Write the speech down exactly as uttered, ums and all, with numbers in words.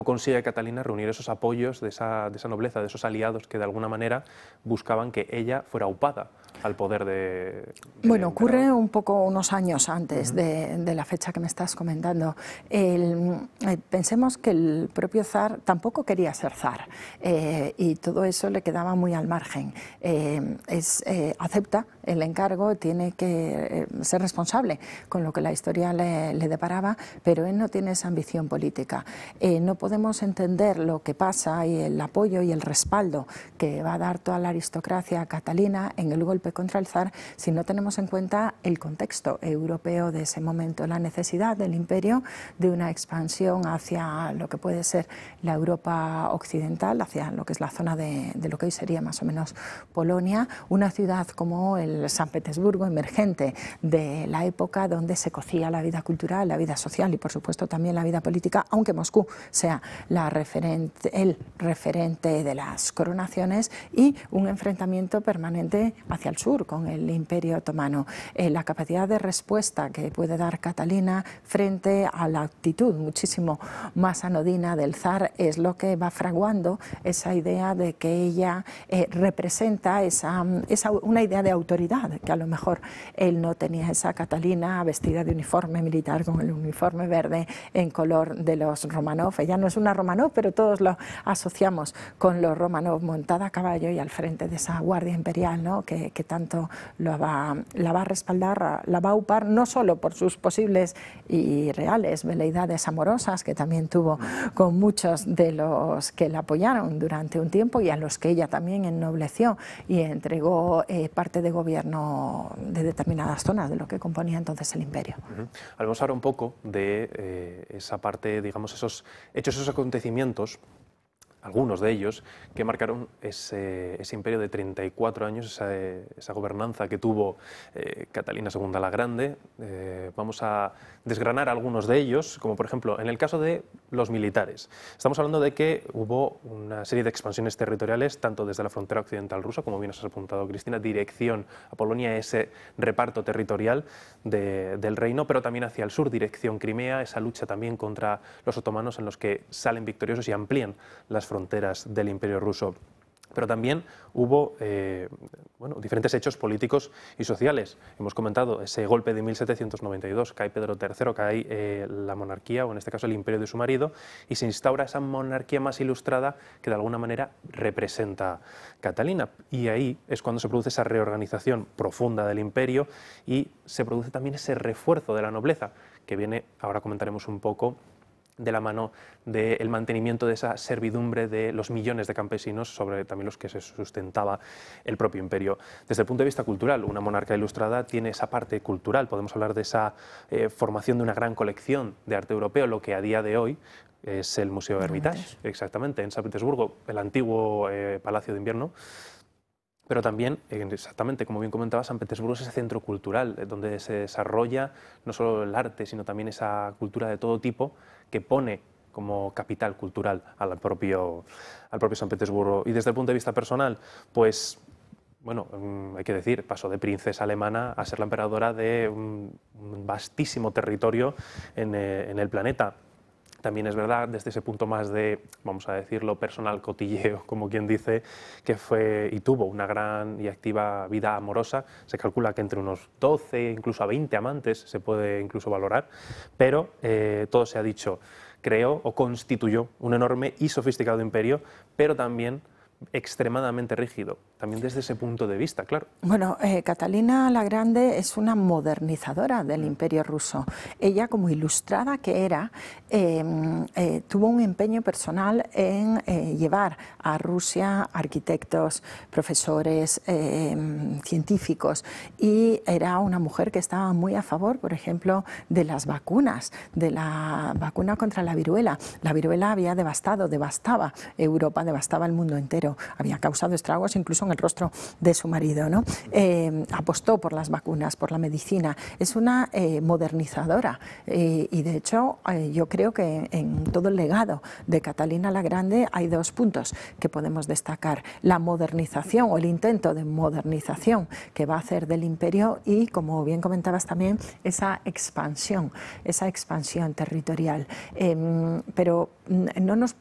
consigue Catalina reunir esos apoyos de esa, de esa nobleza, de esos aliados que de alguna manera buscaban que ella fuera aupada al poder de... Bueno, ocurre un poco unos años antes uh-huh. de, de la fecha que me estás comentando. El, eh, pensemos que el propio zar tampoco quería ser zar eh, y todo eso le quedaba muy al margen. Eh, es, eh, acepta el encargo, tiene que eh, ser responsable con lo que la historia le, le deparaba, pero él no tiene esa ambición política. Eh, no podemos entender lo que pasa y el apoyo y el respaldo que va a dar toda la aristocracia catalina en el golpe contra el zar si no tenemos en cuenta el contexto europeo de ese momento, la necesidad del imperio de una expansión hacia lo que puede ser la Europa occidental, hacia lo que es la zona de, de lo que hoy sería más o menos Polonia, una ciudad como el San Petersburgo emergente de la época donde se cocía la vida cultural, la vida social y por supuesto también la vida política, aunque Moscú sea la referente, el referente de las coronaciones, y un enfrentamiento permanente hacia el sur con el Imperio Otomano. Eh, la capacidad de respuesta que puede dar Catalina frente a la actitud muchísimo más anodina del zar es lo que va fraguando esa idea de que ella eh, representa esa, esa, una idea de autoridad, que a lo mejor él no tenía. Esa Catalina vestida de uniforme militar con el uniforme verde en color de los Romanov. Ella no es una Romanov, pero todos lo asociamos con los Romanov, montada a caballo y al frente de esa guardia imperial, ¿no? que, que tanto lo va, la va a respaldar, la va a upar, no solo por sus posibles y reales veleidades amorosas que también tuvo con muchos de los que la apoyaron durante un tiempo y a los que ella también ennobleció y entregó eh, parte de gobierno de determinadas zonas de lo que componía entonces el imperio. Uh-huh. Hablemos ahora un poco de eh, esa parte, digamos, esos hechos, esos acontecimientos, algunos de ellos, que marcaron ese, ese imperio de treinta y cuatro años, esa, esa gobernanza que tuvo eh, Catalina segunda la Grande. Eh, vamos a desgranar algunos de ellos, como por ejemplo en el caso de los militares. Estamos hablando de que hubo una serie de expansiones territoriales, tanto desde la frontera occidental rusa, como bien has apuntado, Cristina, dirección a Polonia, ese reparto territorial de, del reino, pero también hacia el sur, dirección Crimea, esa lucha también contra los otomanos en los que salen victoriosos y amplían las fronteras del Imperio ruso. Pero también hubo eh, bueno, diferentes hechos políticos y sociales. Hemos comentado ese golpe de mil setecientos noventa y dos, cae Pedro tercero, cae eh, la monarquía, o en este caso el imperio de su marido, y se instaura esa monarquía más ilustrada que de alguna manera representa Catalina. Y ahí es cuando se produce esa reorganización profunda del imperio y se produce también ese refuerzo de la nobleza, que viene, ahora comentaremos un poco, de la mano del mantenimiento de esa servidumbre de los millones de campesinos sobre también los que se sustentaba el propio imperio. Desde el punto de vista cultural, una monarquía ilustrada tiene esa parte cultural, podemos hablar de esa eh, formación de una gran colección de arte europeo, lo que a día de hoy es el Museo Hermitage, exactamente, en San Petersburgo, el antiguo eh, Palacio de Invierno. Pero también, exactamente, como bien comentaba, San Petersburgo es ese centro cultural donde se desarrolla no solo el arte, sino también esa cultura de todo tipo que pone como capital cultural al propio, al propio San Petersburgo. Y desde el punto de vista personal, pues, bueno, hay que decir, pasó de princesa alemana a ser la emperadora de un, un vastísimo territorio en, eh, en el planeta. También es verdad, desde ese punto más de, vamos a decirlo, personal cotilleo, como quien dice, que fue y tuvo una gran y activa vida amorosa. Se calcula que entre unos doce, incluso a veinte amantes se puede incluso valorar, pero eh, todo se ha dicho, creó o constituyó un enorme y sofisticado imperio, pero también extremadamente rígido, también desde ese punto de vista, claro. Bueno, eh, Catalina la Grande es una modernizadora del Imperio ruso. Ella, como ilustrada que era, eh, eh, tuvo un empeño personal en eh, llevar a Rusia arquitectos, profesores, eh, científicos, y era una mujer que estaba muy a favor, por ejemplo, de las vacunas, de la vacuna contra la viruela. La viruela había devastado, devastaba Europa, devastaba el mundo entero. Había causado estragos incluso en en el rostro de su marido, ¿no? Eh, apostó por las vacunas, por la medicina. Es una eh, modernizadora eh, y de hecho eh, yo creo que en todo el legado de Catalina la Grande hay dos puntos que podemos destacar: la modernización o el intento de modernización que va a hacer del imperio y, como bien comentabas también, esa expansión, esa expansión territorial. Eh, pero no nos